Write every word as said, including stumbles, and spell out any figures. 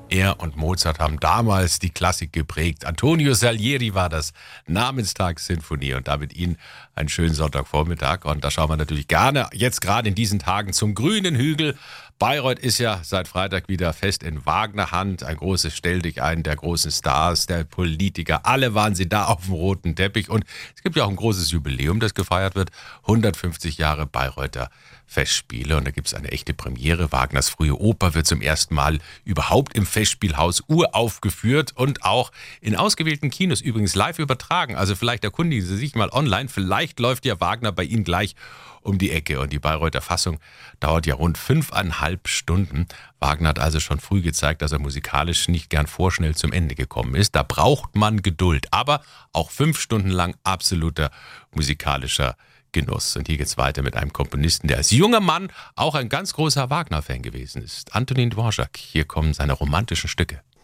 Er und Mozart haben damals die Klassik geprägt. Antonio Salieri war das, Namenstagssinfonie, und damit Ihnen einen schönen Sonntagvormittag. Und da schauen wir natürlich gerne jetzt gerade in diesen Tagen zum grünen Hügel. Bayreuth ist ja seit Freitag wieder fest in Wagner-Hand. Ein großes Stelldichein der großen Stars, der Politiker. Alle waren sie da auf dem roten Teppich. Und es gibt ja auch ein großes Jubiläum, das gefeiert wird. hundertfünfzig Jahre Bayreuther Festspiele. Und da gibt es eine echte Premiere. Wagners frühe Oper wird zum ersten Mal überhaupt im Festspielhaus uraufgeführt und auch in ausgewählten Kinos übrigens live übertragen. Also vielleicht erkundigen Sie sich mal online. Vielleicht läuft ja Wagner bei Ihnen gleich um die Ecke. Und die Bayreuther Fassung dauert ja rund fünfeinhalb Stunden. Wagner hat also schon früh gezeigt, dass er musikalisch nicht gern vorschnell zum Ende gekommen ist. Da braucht man Geduld. Aber auch fünf Stunden lang absoluter musikalischer Genuss. Und hier geht's weiter mit einem Komponisten, der als junger Mann auch ein ganz großer Wagner-Fan gewesen ist. Antonin Dvorak. Hier kommen seine romantischen Stücke.